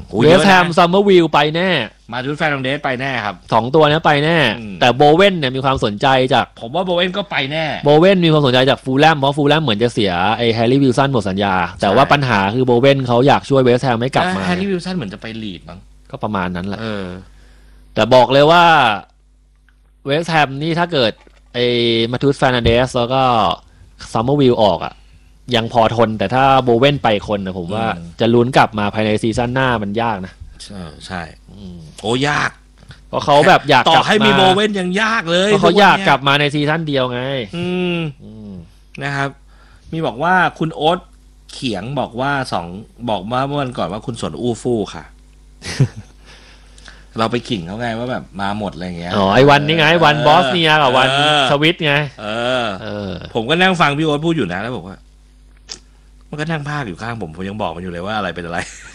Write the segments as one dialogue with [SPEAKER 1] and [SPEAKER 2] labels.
[SPEAKER 1] เวสต์แฮมซัมเมอร์วิลไปแน่
[SPEAKER 2] มาดริดแฟนของเดสไปแน่ครับ
[SPEAKER 1] 2ตัวนี้ไปแน่แต่โบเว่นเนี่ยมีความสนใจจาก
[SPEAKER 2] ผมว่าโบเว่นก็ไปแน่
[SPEAKER 1] โบเว่นมีความสนใจจากฟูลแลมเพราะฟูลแลมเหมือนจะเสียไอ้แฮร์รี่วิลสันหมดสัญญาแต่ว่าปัญหาคือโบเว่นเขาอยากช่วยเวสต์แฮมให้กลับมา
[SPEAKER 2] แฮร์รี่วิลสันเหมือนจะไปลีดมั้ง
[SPEAKER 1] ก็ประมาณนั้นแหละแต่บอกเลยว่าเวสต์แฮมนี่ถ้าเกิดไอ้มาทูสแฟร์นันเดสแล้วก็ซัมเมอร์วิลออกอ่ะยังพอทนแต่ถ้าโบเว่นไปคนนะผมว่าจะลุ้นกลับมาภายในซีซั่นหน้ามันยากนะ
[SPEAKER 2] ใช่โอ้ยาก
[SPEAKER 1] เพราะเขาแบบอยาก
[SPEAKER 2] ต่อให้มีโบเว่นยังยากเลย
[SPEAKER 1] เพราะเขาอยากกลับมาในซีซั่นเดียวไง
[SPEAKER 2] นะครับมีบอกว่าคุณโอ๊ตเขียงบอกว่าบอกว่าเมื่อวันก่อนว่าคุณสนอู้ฟู่ค่ะ เราไปขิงเขาไงว่าแบบมาหมดอะไรเงี้ย
[SPEAKER 1] ไอ้วันนี้ไงวันบอสเนียกับวันสวิตไง
[SPEAKER 2] ผมก็นั่งฟังพี่โอ๊ตพูดอยู่นะแล้วบอกว่ามันก็นั่งภาคอยู่ข้างผมยังบอกมันอยู่เลยว่าอะไรเป็นอะไร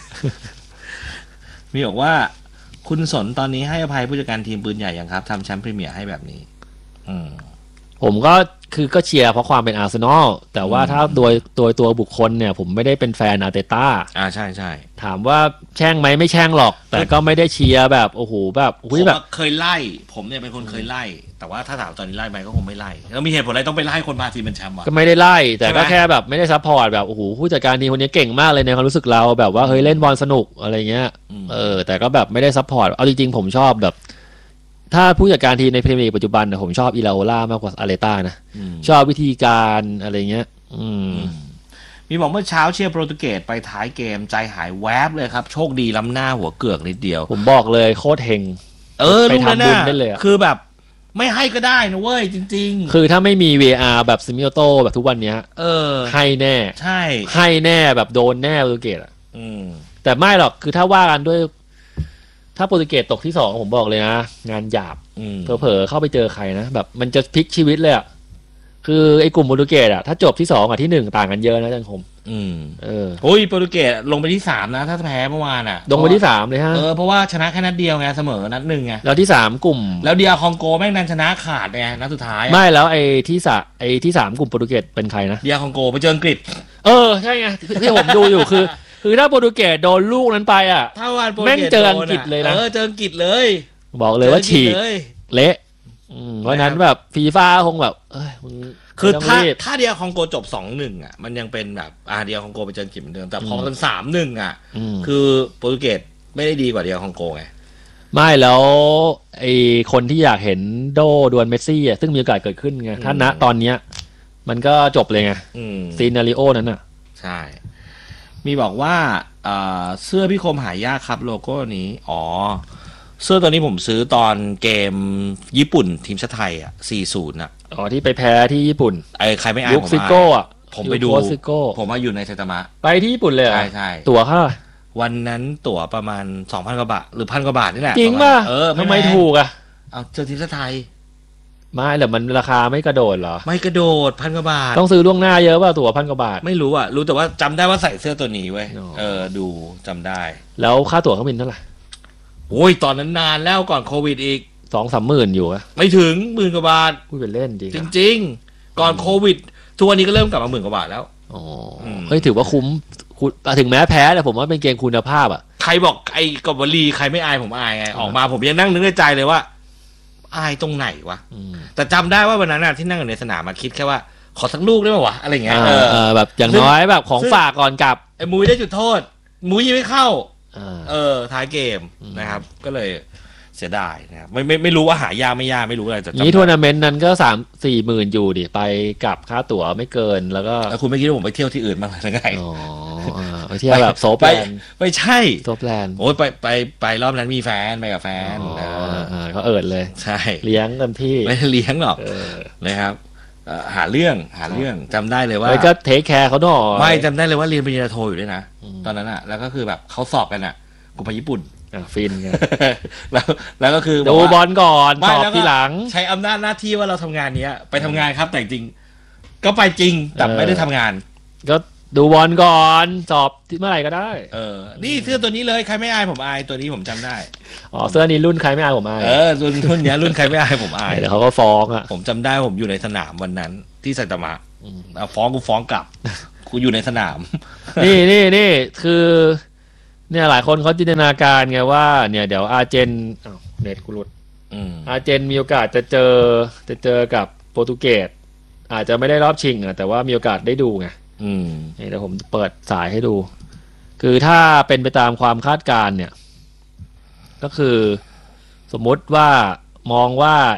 [SPEAKER 2] มีบอกว่าคุณสนตอนนี้ให้อภัยผู้จัดการทีมปืนใหญ่ยังครับทำแชมป์พรีเมียร์ให้แบบนี้
[SPEAKER 1] ผมก็เชียร์เพราะความเป็นอาร์เซนอลแต่ว่าถ้าโดยตัวบุคคลเนี่ยผมไม่ได้เป็นแฟนอาร์เตต้า
[SPEAKER 2] ใช่ใช่
[SPEAKER 1] ถามว่าแช่งไหมไม่แช่งหรอกแต่ก็ไม่ได้เชียร์แบบโอ้โหแบบ
[SPEAKER 2] แบบเคยไล่ผมเนี่ยเป็นคนเคยไล่แต่ว่าถ้าถามตอนนี้ไล่ไหมก็คงไม่ไล่แล้วมีเหตุผลอะไรต้องไปไล่คนมาทีมเป็นแชมป์วะ
[SPEAKER 1] ก็ไม่ได้ไล่แต่ก็แค่แบบไม่ได้ซัพพอร์ตแบบโอ้โหผู้จัดการทีมคนนี้เก่งมากเลยในความรู้สึกเราแบบว่าเฮ้ยเล่นบอลสนุกอะไรเงี้ยแต่ก็แบบไม่ได้ซัพพอร์ตเอาจริงๆผมชอบแบบถ้าผู้จัดการทีมในพรีเมียร์ลีกปัจจุบันผมชอบอิลาโอล่ามากกว่าอาร์เตต้านะชอบวิธีการอะไรเงี้ย
[SPEAKER 2] มีบอกเมื่อเช้าเชียร์โปรตุเกสไปท้ายเกมใจหายแวบเลยครับโชคดีล้ำหน้าหัวเกือกนิดเดียว
[SPEAKER 1] ผมบอกเลยโคตรเฮง
[SPEAKER 2] ไปทำบุญได้เลยคือแบบไม่ให้ก็ได้นะเว้ยจริง
[SPEAKER 1] ๆคือถ้าไม่มี VR แบบซิมิโอโต้แบบทุกวันนี้ให้แน่
[SPEAKER 2] ใช่
[SPEAKER 1] ให้แน่แบบโดนแน่โปรตุเกสแต่ไม่หรอกคือถ้าว่ากันด้วยถ้าโปรตุเกสตกที่2ผมบอกเลยนะงานหยาบเผลอๆเข้าไปเจอใครนะแบบมันจะพลิกชีวิตเลยอ่ะคือไอ้กลุ่มโปรตุเกสอ่ะถ้าจบที่2กับที่1ต่างกันเยอะนะจังคม
[SPEAKER 2] โอ้ยโปรตุเกสลงไปที่3นะถ้าแพ้เมื่อวานอ่ะ
[SPEAKER 1] ลงไปที่3เลยฮะ
[SPEAKER 2] เพราะว่าชนะแค่นัดเดียวไงเสมอนัด1ไง
[SPEAKER 1] แล้วที่3กลุ่ม
[SPEAKER 2] แล้วเดียคองโกแม่งนันชนะขาดไงนัดสุดท้าย
[SPEAKER 1] ไม่แล้วไอ้ที่3กลุ่มโปรตุเกสเป็นใครนะ
[SPEAKER 2] เดียคองโกไปเจออังกฤษ
[SPEAKER 1] ใช่ไงที่ผมดูอยู่คือถ้าโปรตุเกสโดนลูกนั้นไปอ่ะแม่งเจออังกฤษเลยนะ
[SPEAKER 2] เจออังกฤษเลย
[SPEAKER 1] บอกเลยว่าฉีกเละเพราะนั้นแบบฟีฟ่าคงแบบ
[SPEAKER 2] คือถ้าเดียคองโกจบ 2-1 อ่ะมันยังเป็นแบบเดียคองโกไปเจออังกฤษเหมือนเดิมแต่พอมัน 3-1 อ่ะคือโปรตุเกสไม่ได้ดีกว่าเดียคองโกไง
[SPEAKER 1] ไม่แล้วไอคนที่อยากเห็นโดดวลเมสซี่อ่ะซึ่งมีโอกาสเกิดขึ้นไงถ้าณตอนเนี้ยมันก็จบเลยไงซีนาริโอนั้นอ่ะ
[SPEAKER 2] ใช่มีบอกว่าเสื้อพี่คมหายากครับโลโก้นี้เสื้อตัวนี้ผมซื้อตอนเกมญี่ปุ่นทีมชาติไทยอ่ะ 40 อ่ะ
[SPEAKER 1] ที่ไปแพ้ที่ญี่ปุ่น
[SPEAKER 2] ใครไม่อาย
[SPEAKER 1] ผมซิโก้อ่ะ
[SPEAKER 2] ผมไปดูผมมาอยู่ในไซตามะ
[SPEAKER 1] ไปที่ญี่ปุ่นเลย
[SPEAKER 2] ใช่
[SPEAKER 1] ตั๋วค่า
[SPEAKER 2] วันนั้นตั๋วประมาณ 2,000 กว่าบาทหรือ 1,000 กว่าบาทนี่แหละ
[SPEAKER 1] จริงป่ะทำไมถูกอ่ะ
[SPEAKER 2] เจอทีมชาติไทย
[SPEAKER 1] ไม่แต่มันราคาไม่กระโดดเหรอ
[SPEAKER 2] ไม่กระโดด 1,000 กว่าบาท
[SPEAKER 1] ต้องซื้อล่วงหน้าเยอะป่ะตั๋ว 1,000 กว่าบาท
[SPEAKER 2] ไม่รู้อ่ะรู้แต่ว่าจำได้ว่าใส่เสื้อตัวนี้เว้ยดูจำได้
[SPEAKER 1] แล้วค่าตั๋วเครื่องบินเท่าไหร่
[SPEAKER 2] โอ้ยตอนนั้นนานแล้วก่อนโควิดอีก
[SPEAKER 1] 2-3 หมื่นอยู่อะ
[SPEAKER 2] ไม่ถึง10,000 กว่าบาท
[SPEAKER 1] พูดเป็นเล่น
[SPEAKER 2] จริงก่อนโควิดทุกวันนี้ก็เริ่มกลับมา10,000 กว่าบาทแล้ว
[SPEAKER 1] เฮ้ยถือว่าคุ้มถึงแม้แพ้แต่ผมว่าเป็นเกมคุณภาพอ่ะ
[SPEAKER 2] ใครบอกไอ้กบวลีใครไม่อายผมอายไงออกมาผมยังนั่งนึกในใจเลยว่าอายตรงไหนวะแต่จำได้ว่าวันนั้นที่นั่งอยู่ในสนามมาคิดแค่ว่าขอสักลูกได้ป่าวะอะไรเงี้ย
[SPEAKER 1] แบบอย่างน้อยแบบของฝากก่อนกลับ
[SPEAKER 2] ไอ้มุ้ยได้จุดโทษมุ้ยยังไม่เข้าท้ายเกมนะครับก็เลยเสียดายนะครับไม่รู้ว่าหายากไม่ยากไม่รู้อะไรแต่
[SPEAKER 1] นี้ทัวร์นาเมนต์นั้นก็ 3-4 หมื่นอยู่ดิไปกลับค่าตั๋วไม่เกินแล้ว
[SPEAKER 2] คุณไม่คิดว่าผมไปเที่ยวที่อื่นบ้างหรือไง
[SPEAKER 1] ไปเที่ยวแบบโซฟแลนด์
[SPEAKER 2] ไม่ใช่
[SPEAKER 1] โซฟแลนด์
[SPEAKER 2] โอ้ยไปรอบนั้นมีแฟนไปกับแฟน
[SPEAKER 1] เขาเลย
[SPEAKER 2] ใช่
[SPEAKER 1] เลี้ยงเต็มที่
[SPEAKER 2] ไม่เลี้ยงหรอกนะครับหาเรื่องจำได้เลยว่า
[SPEAKER 1] ก็เทคแคร์เขาหน่อย
[SPEAKER 2] ไม่จำได้เลยว่าเรียนปริญญาโทอยู่ด้วยนะตอนนั้นอ่ะแล้วก็คือแบบเขาสอบกันอ่ะกูไปญี่ปุ่น
[SPEAKER 1] ฟินไง
[SPEAKER 2] แล้วก็คือ
[SPEAKER 1] ดูบอลก่อนสอบทีหลัง
[SPEAKER 2] ใช้อำนาจหน้าที่ว่าเราทำงานนี้ไปทำงานครับแต่จริงก็ไปจริงแต่ไม่ได้ทำงาน
[SPEAKER 1] ก็ดูบอลก่อนสอบเมื่อไหร่ก็ได้
[SPEAKER 2] นี่เสื้อตัวนี้เลยใครไม่อายผมอายตัวนี้ผมจำได้
[SPEAKER 1] เสื้อนี้รุ่นใครไม่อายผมอาย
[SPEAKER 2] รุ่นนี้รุ่นใครไม่อายผมอาย
[SPEAKER 1] เดี๋ยวเขาก็ฟ้องอ่ะ
[SPEAKER 2] ผมจำได้ผมอยู่ในสนามวันนั้นที่ไซตามะฟ้องกูฟ้องกลับกูอยู่ในสนาม
[SPEAKER 1] นี่คือเนี่ยหลายคนเขาจินตนาการไงว่าเนี่ยเดี๋ยวอาร์เจนเน็ตกูหลุดอาร์เจนมีโอกาสจะเจอกับโปรตุเกสอาจจะไม่ได้รอบชิงแต่ว่ามีโอกาสได้ดูไงนี่เดี๋ยวผมเปิดสายให้ดู คือถ้าเป็นไปตามความคาดการณ์เนี่ยก็คือสมมติว่ามองว่า